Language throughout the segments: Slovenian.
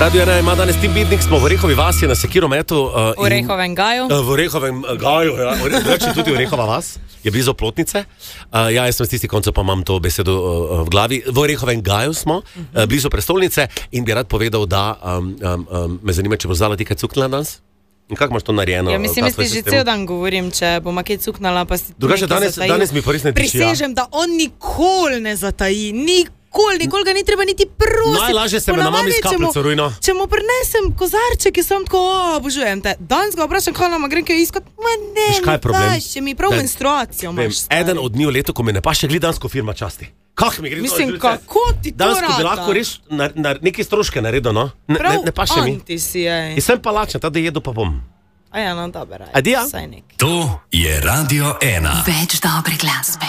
Radio 1 ima danes Tim Bidnik, smo v Orehovi vasi na Sekirometu. V Orehovem gaju. V Orehovem gaju, ja. Reči tudi Orehova vas, je blizu Plotnice. Ja, jaz sem s tisti koncev, pa imam to besedo v glavi. V Orehovem gaju smo, blizu prestolnice in bi rad povedal, da me zanima, če bo zdala ti kaj cuknila danes? In kako imaš to narejeno? Ja, mislim, jaz ti že cel dan govorim, če bom kaj cuknala, pa si drugače danes mi pa res ne tiši. Prisežem, da on nikoli ne zataji, nikoli ga ni treba niti prositi. Najlažje se me na mami s kapljico rujno. Če mu prinesem kozarček, ki sem tako, obožujem te. Danes ga vprašam, kaj nama grem kaj iskat. Ne, paše mi, prav menstruacijo imaš. Eden od dni v letu, ko me ne paše, glidansko firma časti. Mislim, kako ti to rata? Danes bi lahko res neke stroške naredil, no? Ne paše mi. Prav si, jej. In sem pa lačen, da jedu pa bom. A ja, no, dober. Adija. To je Radio 1. Več dobre glasbe.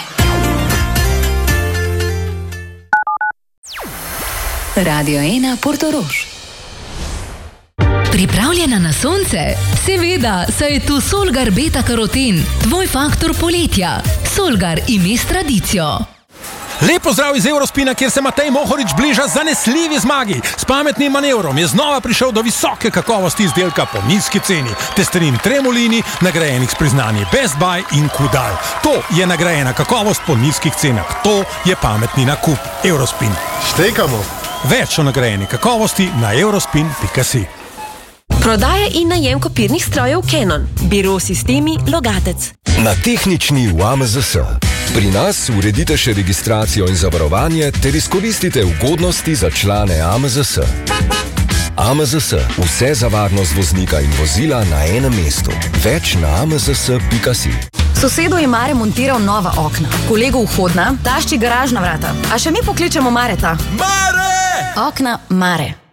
Radio 1 Portorož. Pripravljena na sonce? Seveda, saj je tu Solgar Beta Karoten, tvoj faktor poletja. Solgar ime s tradicijo. Lep pozdrav iz Eurospina, kjer se Matej Mohorič bliža zanesljivi zmagi. S pametnim manevrom je znova prišel do visoke kakovosti izdelka po nizki ceni. Testerin Tremolini, nagrajenih s priznanji Best Buy in Kudal. To je nagrajena kakovost po nizkih cenah. To je pametni nakup. Eurospin. Štekamo. Več o nagrajeni kakovosti na eurospin.si. Prodaja in najem kopirnih strojev Canon. Biro sistemi Logatec. Na tehnični v AMZS. Pri nas uredite še registracijo in zavarovanje ter izkoristite ugodnosti za člane AMZS. AMZS. Vse za varnost voznika in vozila na enem mestu. Več na amzs.si. Sosedo je Mare montiral nova okna, kolegu vhodna, tašči garažna vrata. A še mi pokličemo Mareta. Mare! Okna Mare.